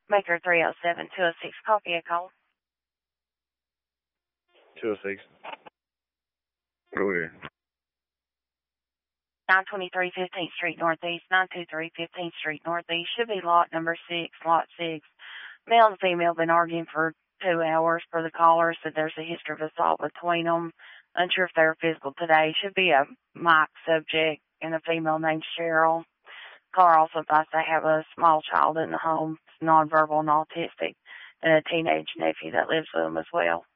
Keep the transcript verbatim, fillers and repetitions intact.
Maker three oh seven, two oh six, copy a call. two oh six. Go ahead. nine twenty-three fifteenth Street Northeast, nine two three fifteenth Street Northeast. Should be lot number six, lot six. Male and female been arguing for two hours for the caller, said there's a history of assault between them. Unsure if they're physical today. Should be a Mike subject and a female named Cheryl. Caller also thought they have a small child in the home, nonverbal and autistic, and a teenage nephew that lives with them as well.